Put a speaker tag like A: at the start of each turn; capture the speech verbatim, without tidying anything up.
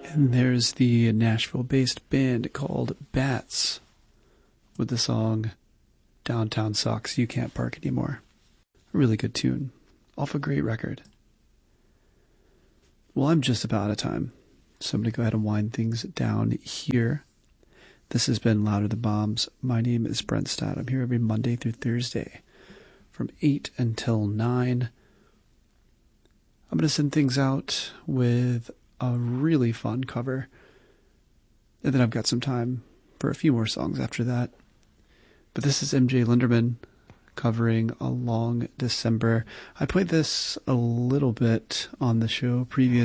A: And there's the Nashville-based band called Bats with the song Downtown Sucks, You Can't Park Anymore. A really good tune, off a great record. Well, I'm just about out of time, so I'm going to go ahead and wind things down here. This has been Louder Than Bombs. My name is Brent Stott. I'm here every Monday through Thursday from eight until nine. I'm going to send things out with a really fun cover. And then I've got some time for a few more songs after that. But this is M J Linderman covering A Long December. I played this a little bit on the show previous.